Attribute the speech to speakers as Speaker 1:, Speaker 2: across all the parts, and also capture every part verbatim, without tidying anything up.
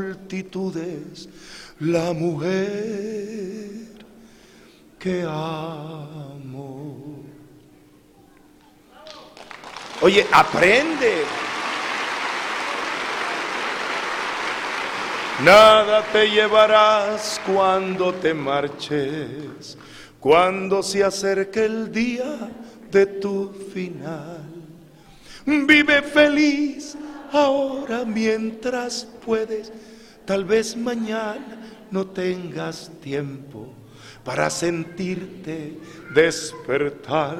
Speaker 1: multitudes la mujer que amo. Oye, aprende. Nada te llevarás cuando te marches, cuando se acerque el día de tu final. Vive feliz ahora mientras puedes. Tal vez mañana no tengas tiempo para sentirte despertar.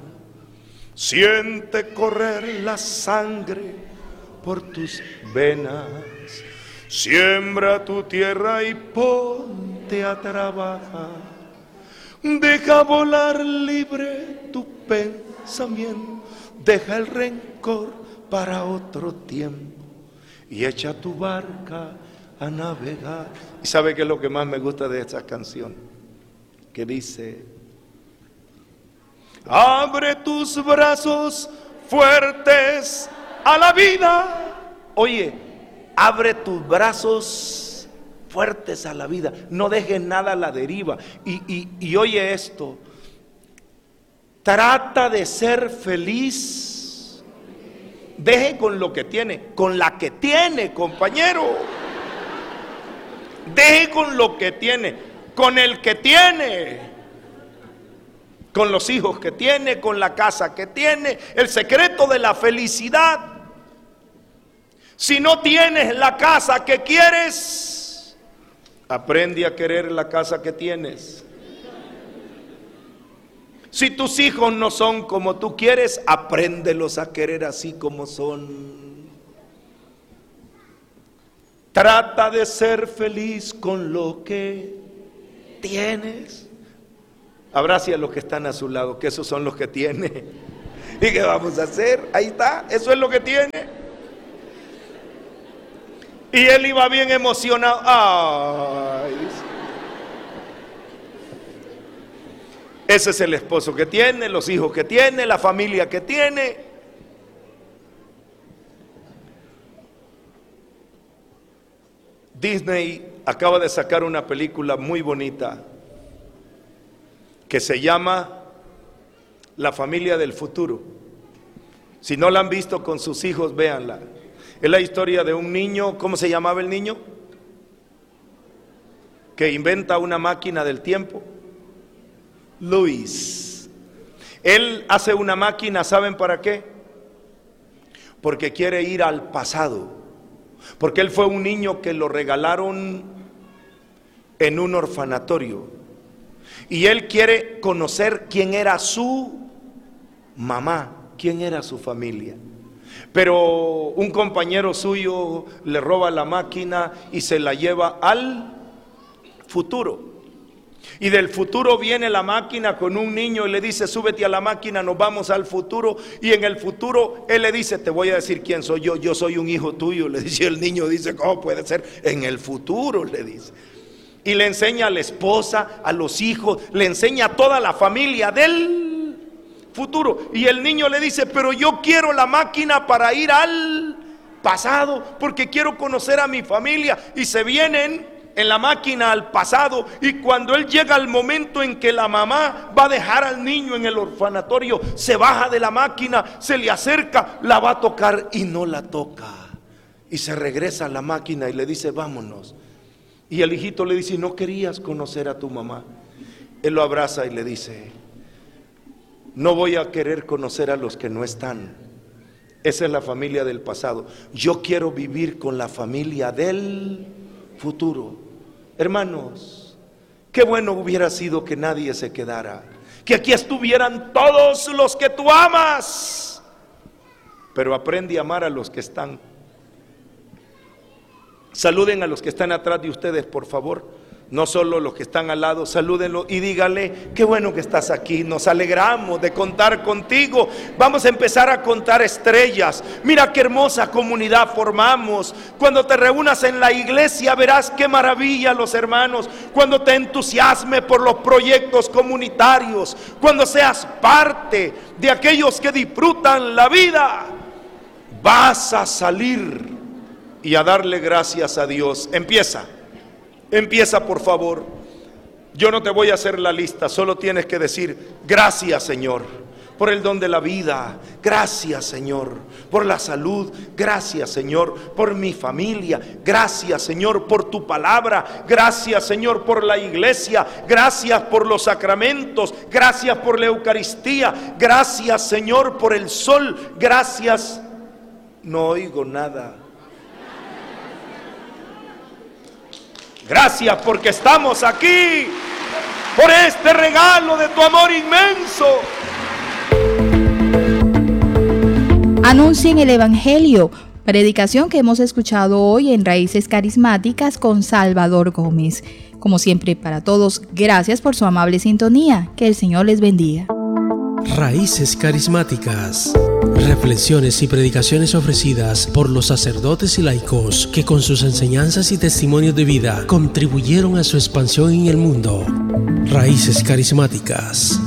Speaker 1: Siente correr la sangre por tus venas. Siembra tu tierra y ponte a trabajar. Deja volar libre tu pensamiento. Deja el rencor para otro tiempo y echa tu barca a navegar. ¿Y sabe qué es lo que más me gusta de esta canción? Que dice: abre tus brazos fuertes a la vida. Oye, abre tus brazos fuertes a la vida. No dejes nada a la deriva. Y, y, y oye esto. Trata de ser feliz. Deje con lo que tiene, con la que tiene, compañero. Deje con lo que tiene, con el que tiene, con los hijos que tiene, con la casa que tiene. El secreto de la felicidad. Si no tienes la casa que quieres, aprende a querer la casa que tienes. Si tus hijos no son como tú quieres, apréndelos a querer así como son. Trata de ser feliz con lo que tienes. Abrace a los que están a su lado, que esos son los que tiene. ¿Y qué vamos a hacer? Ahí está, eso es lo que tiene. Y él iba bien emocionado. Ay, ese es el esposo que tiene, los hijos que tiene, la familia que tiene. Disney acaba de sacar una película muy bonita que se llama La familia del futuro. Si no la han visto con sus hijos, véanla. Es la historia de un niño. ¿Cómo se llamaba el niño? Que inventa una máquina del tiempo. Luis. Él hace una máquina, ¿saben para qué? Porque quiere ir al pasado. Porque él fue un niño que lo regalaron en un orfanatorio. Y él quiere conocer quién era su mamá, quién era su familia. Pero un compañero suyo le roba la máquina y se la lleva al futuro. Y del futuro viene la máquina con un niño y le dice: súbete a la máquina, nos vamos al futuro. Y en el futuro él le dice: te voy a decir quién soy yo, yo soy un hijo tuyo. Le dice el niño, dice: ¿cómo puede ser? En el futuro, le dice. Y le enseña a la esposa, a los hijos, le enseña a toda la familia del futuro. Y el niño le dice: pero yo quiero la máquina para ir al pasado, porque quiero conocer a mi familia. Y se vienen en la máquina al pasado, y cuando él llega al momento en que la mamá va a dejar al niño en el orfanatorio, se baja de la máquina, se le acerca, la va a tocar y no la toca, y se regresa a la máquina y le dice: vámonos. Y el hijito le dice: ¿no querías conocer a tu mamá? Él lo abraza y le dice: no voy a querer conocer a los que no están. Esa es la familia del pasado. Yo quiero vivir con la familia del futuro. Hermanos, qué bueno hubiera sido que nadie se quedara, que aquí estuvieran todos los que tú amas, pero aprende a amar a los que están. Saluden a los que están atrás de ustedes, por favor. No solo los que están al lado, salúdenlo y díganle: qué bueno que estás aquí, nos alegramos de contar contigo. Vamos a empezar a contar estrellas. Mira qué hermosa comunidad formamos. Cuando te reúnas en la iglesia verás qué maravilla los hermanos. Cuando te entusiasme por los proyectos comunitarios, cuando seas parte de aquellos que disfrutan la vida, vas a salir y a darle gracias a Dios. Empieza, empieza por favor. Yo no te voy a hacer la lista, solo tienes que decir: gracias, Señor, por el don de la vida, gracias, Señor, por la salud, gracias, Señor, por mi familia, gracias, Señor, por tu palabra, gracias, Señor, por la iglesia, gracias por los sacramentos, gracias por la Eucaristía, gracias, Señor, por el sol, gracias. No oigo nada. Gracias porque estamos aquí, por este regalo de tu amor inmenso.
Speaker 2: Anuncien el Evangelio, predicación que hemos escuchado hoy en Raíces Carismáticas con Salvador Gómez. Como siempre, para todos, gracias por su amable sintonía. Que el Señor les bendiga.
Speaker 3: Raíces Carismáticas. Reflexiones y predicaciones ofrecidas por los sacerdotes y laicos que con sus enseñanzas y testimonios de vida contribuyeron a su expansión en el mundo. Raíces Carismáticas.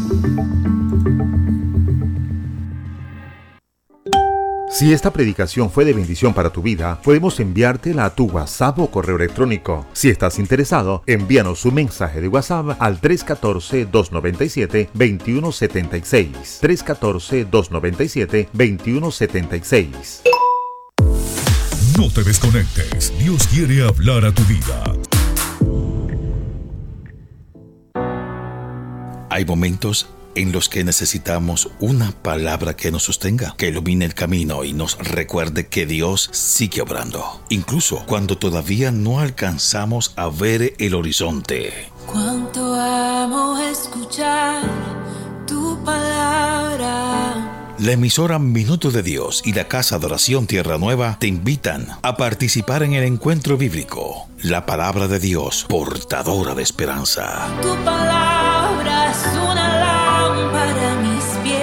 Speaker 4: Si esta predicación fue de bendición para tu vida, podemos enviártela a tu WhatsApp o correo electrónico. Si estás interesado, envíanos un mensaje de WhatsApp al tres uno cuatro, dos nueve siete, dos uno siete seis. tres uno cuatro, dos nueve siete, dos uno siete seis.
Speaker 5: No te desconectes. Dios quiere hablar a tu vida.
Speaker 6: Hay momentos en los que necesitamos una palabra que nos sostenga, que ilumine el camino y nos recuerde que Dios sigue obrando, incluso cuando todavía no alcanzamos a ver el horizonte.
Speaker 7: Cuánto amo escuchar tu palabra.
Speaker 6: La emisora Minuto de Dios y la Casa de Oración Tierra Nueva te invitan a participar en el encuentro bíblico, la palabra de Dios, portadora de esperanza.
Speaker 7: Tu palabra es una lámpara a mis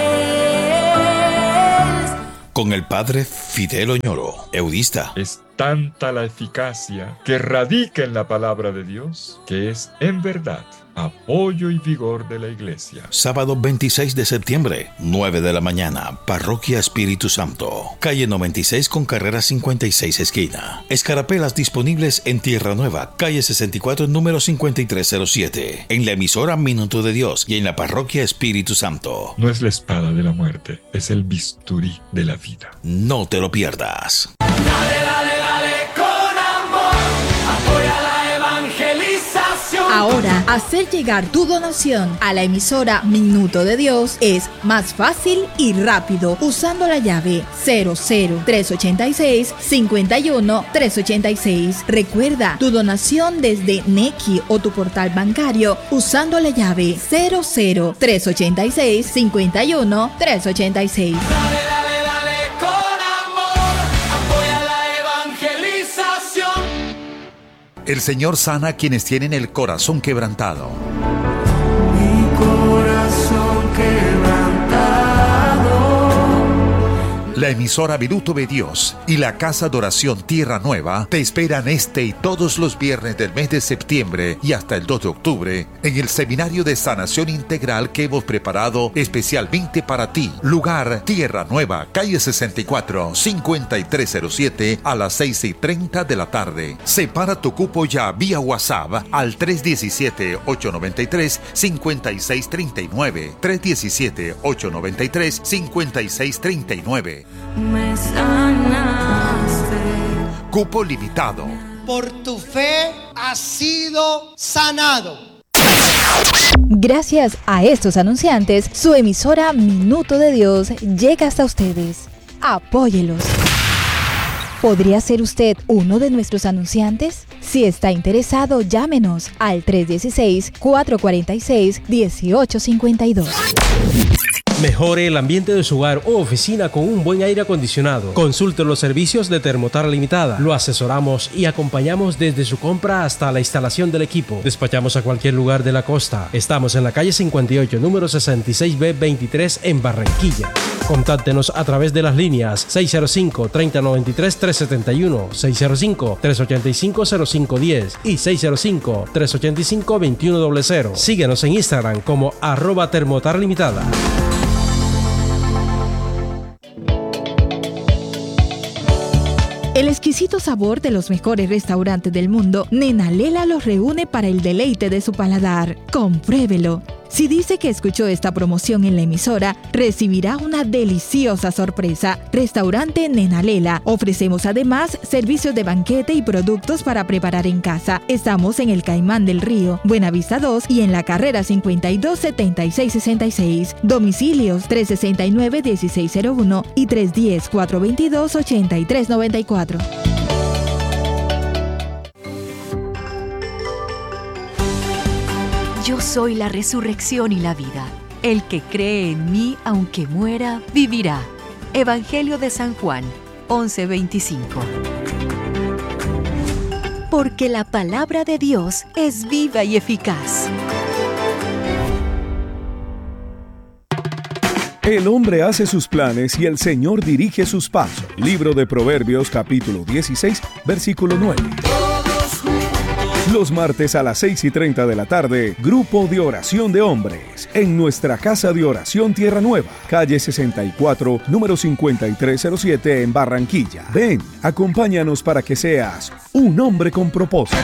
Speaker 7: pies.
Speaker 6: Con el padre Fidel Oñoro, eudista.
Speaker 8: Es tanta la eficacia que radica en la palabra de Dios, que es en verdad apoyo y vigor de la iglesia.
Speaker 6: Sábado veintiséis de septiembre, nueve de la mañana, Parroquia Espíritu Santo, calle noventa y seis con carrera cincuenta y seis esquina. Escarapelas disponibles en Tierra Nueva, calle sesenta y cuatro, número cincuenta y tres cero siete. En la emisora Minuto de Dios y en la Parroquia Espíritu Santo.
Speaker 8: No es la espada de la muerte, es el bisturí de la vida.
Speaker 6: No te lo pierdas.
Speaker 7: Dale, dale, dale con amor, apoya la evangelización.
Speaker 2: Ahora, hacer llegar tu donación a la emisora Minuto de Dios es más fácil y rápido usando la llave cero cero tres ocho seis, cinco uno tres ocho seis. Recuerda tu donación desde Nequi o tu portal bancario usando la llave cero cero tres ocho seis, cinco uno tres ocho seis.
Speaker 7: Dale, dale, dale con amor, apoya la evangelización.
Speaker 4: El Señor sana a quienes tienen el corazón quebrantado.
Speaker 7: Mi corazón quebrantado.
Speaker 4: La emisora Minuto de Dios y la Casa de Oración Tierra Nueva te esperan este y todos los viernes del mes de septiembre y hasta el dos de octubre en el Seminario de Sanación Integral que hemos preparado especialmente para ti. Lugar: Tierra Nueva, calle sesenta y cuatro, cincuenta y tres cero siete, a las seis y treinta de la tarde. Separa tu cupo ya vía WhatsApp al tres uno siete, ocho nueve tres, cinco seis tres nueve. tres uno siete, ocho nueve tres, cinco seis tres nueve.
Speaker 7: Me sanaste.
Speaker 4: Cupo limitado.
Speaker 9: Por tu fe has sido sanado.
Speaker 2: Gracias a estos anunciantes, su emisora Minuto de Dios llega hasta ustedes. Apóyelos. ¿Podría ser usted uno de nuestros anunciantes? Si está interesado, llámenos al tres uno seis, cuatro cuatro seis, uno ocho cinco dos.
Speaker 3: Mejore el ambiente de su hogar o oficina con un buen aire acondicionado. Consulte los servicios de Termotar Limitada. Lo asesoramos y acompañamos desde su compra hasta la instalación del equipo. Despachamos a cualquier lugar de la costa. Estamos en la calle cincuenta y ocho, número sesenta y seis B veintitrés en Barranquilla. Contáctenos a través de las líneas seis cero cinco, tres cero nueve tres, tres siete uno, seis cero cinco, tres ocho cinco, cero cinco uno cero y seis cero cinco, tres ocho cinco, dos uno cero cero. Síguenos en Instagram como arroba Termotar Limitada.
Speaker 2: El exquisito sabor de los mejores restaurantes del mundo, Nena Lela los reúne para el deleite de su paladar. Compruébelo. Si dice que escuchó esta promoción en la emisora, recibirá una deliciosa sorpresa. Restaurante Nena Lela. Ofrecemos además servicios de banquete y productos para preparar en casa. Estamos en el Caimán del Río, Buenavista dos y en la carrera cincuenta y dos setenta y seis sesenta y seis. Domicilios tres sesenta y nueve dieciséis cero uno y tres uno cero cuatro dos dos ocho tres nueve cuatro.
Speaker 10: Yo soy la resurrección y la vida. El que cree en mí, aunque muera, vivirá. Evangelio de San Juan, once veinticinco. Porque la palabra de Dios es viva y eficaz.
Speaker 11: El hombre hace sus planes y el Señor dirige sus pasos. Libro de Proverbios, capítulo dieciséis, versículo nueve. Los martes a las seis y treinta de la tarde, Grupo de Oración de Hombres, en nuestra Casa de Oración Tierra Nueva, calle sesenta y cuatro, número cincuenta y tres cero siete en Barranquilla. Ven, acompáñanos para que seas un hombre con propósito.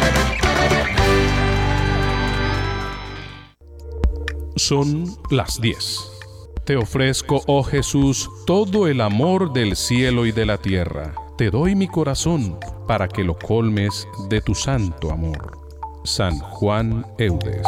Speaker 12: Son las diez. Te ofrezco, oh Jesús, todo el amor del cielo y de la tierra. Te doy mi corazón para que lo colmes de tu santo amor. San Juan Eudes.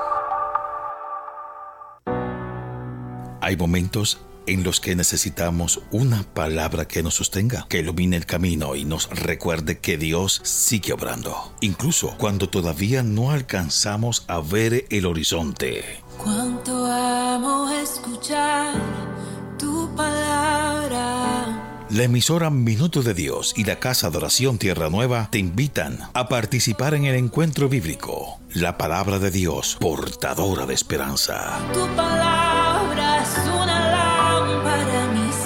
Speaker 6: Hay momentos en los que necesitamos una palabra que nos sostenga, que ilumine el camino y nos recuerde que Dios sigue obrando, incluso cuando todavía no alcanzamos a ver el horizonte.
Speaker 13: Cuánto amo escuchar tu palabra.
Speaker 6: La emisora Minuto de Dios y la Casa de Oración Tierra Nueva te invitan a participar en el encuentro bíblico. La palabra de Dios, portadora de esperanza.
Speaker 13: Tu palabra es una lámpara a mis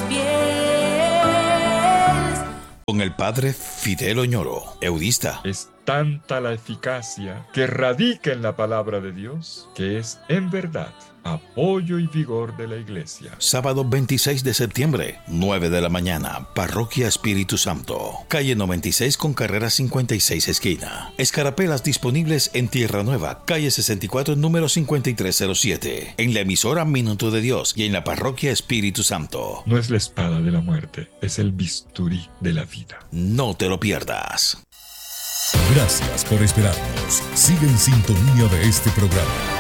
Speaker 13: pies.
Speaker 6: Con el padre Fidel Oñoro, eudista.
Speaker 8: Es tanta la eficacia que radica en la palabra de Dios, que es en verdad apoyo y vigor de la iglesia.
Speaker 6: Sábado veintiséis de septiembre, nueve de la mañana, Parroquia Espíritu Santo, calle noventa y seis con carrera cincuenta y seis esquina. Escarapelas disponibles en Tierra Nueva, calle sesenta y cuatro, número cincuenta y tres cero siete, en la emisora Minuto de Dios y en la Parroquia Espíritu Santo.
Speaker 8: No es la espada de la muerte, es el bisturí de la vida.
Speaker 6: No te lo pierdas.
Speaker 5: Gracias por esperarnos. Sigue en sintonía de este programa.